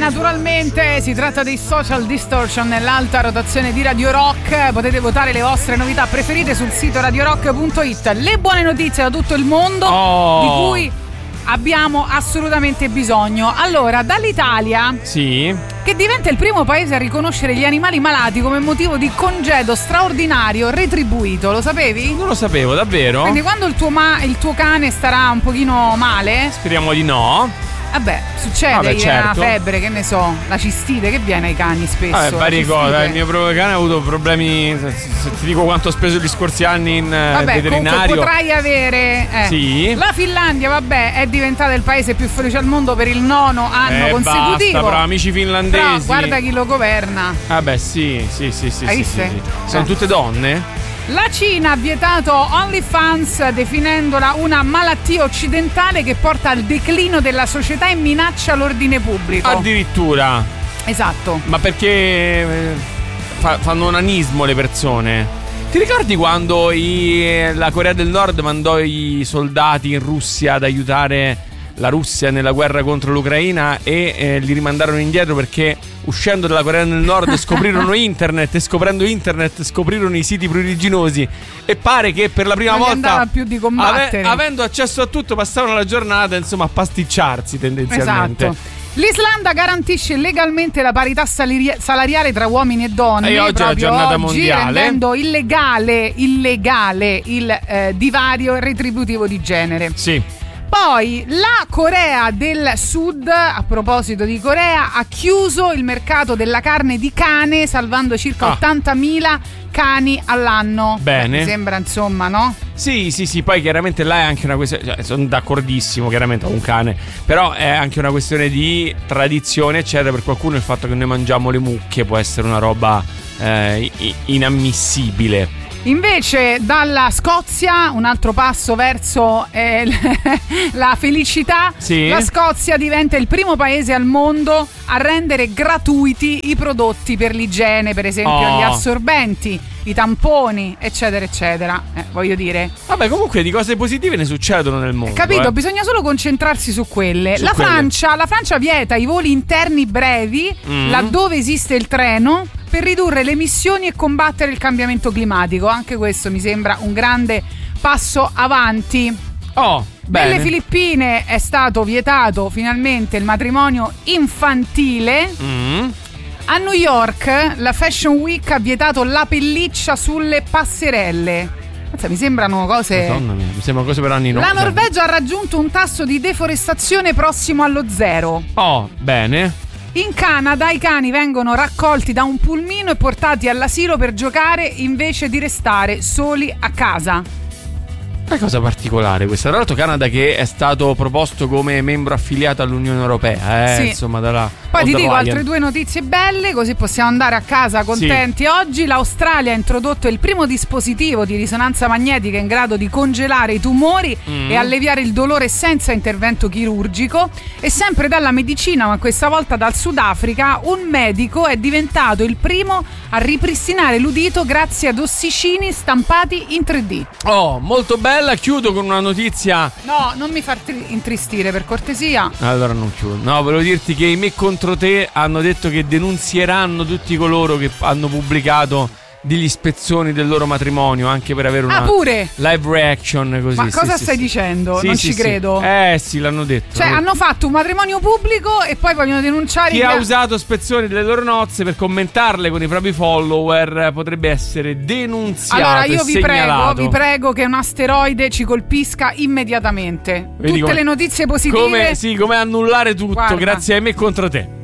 naturalmente si tratta dei Social Distortion nell'alta rotazione di Radio Rock. Potete votare le vostre novità preferite sul sito radiorock.it. Le buone notizie da tutto il mondo di cui abbiamo assolutamente bisogno. Allora, dall'Italia, sì, che diventa il primo paese a riconoscere gli animali malati come motivo di congedo straordinario retribuito. Lo sapevi? Non lo sapevo, davvero? Quindi quando il tuo cane starà un pochino male, speriamo di no. Vabbè, succede, certo. Una febbre, che ne so, la cistite che viene ai cani spesso. Varie cose. Il mio cane ha avuto problemi. Se ti dico quanto ho speso gli scorsi anni in veterinario. Potrai avere. Sì. La Finlandia, vabbè, è diventata il paese più felice al mondo per il 9º anno consecutivo. Basta, però amici finlandesi. Però guarda chi lo governa. Vabbè, sì. Hai visto? Sono tutte donne? La Cina ha vietato OnlyFans definendola una malattia occidentale che porta al declino della società e minaccia l'ordine pubblico. Addirittura. Esatto. Ma perché fanno onanismo le persone? Ti ricordi quando la Corea del Nord mandò i soldati in Russia ad aiutare la Russia nella guerra contro l'Ucraina e li rimandarono indietro perché uscendo dalla Corea del Nord scoprirono internet e scoprendo internet scoprirono i siti pruriginosi e pare che per la prima volta più di combattere. avendo accesso a tutto passavano la giornata insomma a pasticciarsi tendenzialmente. Esatto. L'Islanda garantisce legalmente la parità salariale tra uomini e donne. E oggi è la giornata mondiale, rendendo illegale il divario retributivo di genere. Sì. Poi la Corea del Sud, a proposito di Corea, ha chiuso il mercato della carne di cane, salvando circa 80.000 cani all'anno. Bene. Mi sembra, insomma, no? Sì, poi chiaramente là è anche una questione, sono d'accordissimo, chiaramente ho un cane, però è anche una questione di tradizione, eccetera. Per qualcuno il fatto che noi mangiamo le mucche può essere una roba inammissibile. Invece dalla Scozia, un altro passo verso la felicità, sì. La Scozia diventa il primo paese al mondo a rendere gratuiti i prodotti per l'igiene, per esempio gli assorbenti, i tamponi, eccetera eccetera. Voglio dire, vabbè, comunque di cose positive ne succedono nel mondo. Capito, bisogna solo concentrarsi su quelle. La Francia vieta i voli interni brevi laddove esiste il treno per ridurre le emissioni e combattere il cambiamento climatico. Anche questo mi sembra un grande passo avanti. Bene. Nelle Filippine è stato vietato finalmente il matrimonio infantile. A New York la Fashion Week ha vietato la pelliccia sulle passerelle. Mi sembrano cose. Madonna mia, mi sembrano cose per anni. La Norvegia ha raggiunto un tasso di deforestazione prossimo allo 0. Bene. In Canada i cani vengono raccolti da un pulmino e portati all'asilo per giocare invece di restare soli a casa. Una cosa particolare questa. Tra l'altro Canada che è stato proposto come membro affiliato all'Unione Europea, sì. Insomma, dalla Poi ti dico altre due notizie belle, così possiamo andare a casa contenti. Sì. Oggi l'Australia ha introdotto il primo dispositivo di risonanza magnetica in grado di congelare i tumori e alleviare il dolore senza intervento chirurgico. E sempre dalla medicina, ma questa volta dal Sudafrica, un medico è diventato il primo a ripristinare l'udito grazie ad ossicini stampati in 3D. Molto bella. Chiudo con una notizia. No, non mi far intristire, per cortesia. Allora non chiudo. No, volevo dirti che i Me Contro Te hanno detto che denunzieranno tutti coloro che hanno pubblicato degli spezzoni del loro matrimonio, anche per avere una pure live reaction così. Ma cosa stai dicendo? Non ci credo. Sì, l'hanno detto. Cioè hanno fatto un matrimonio pubblico e poi vogliono denunciare chi ha usato spezzoni delle loro nozze per commentarle con i propri follower potrebbe essere denunziato. Allora io vi prego che un asteroide ci colpisca immediatamente. Tutte le notizie positive. Come annullare tutto. Guarda. Grazie a Me Contro Te.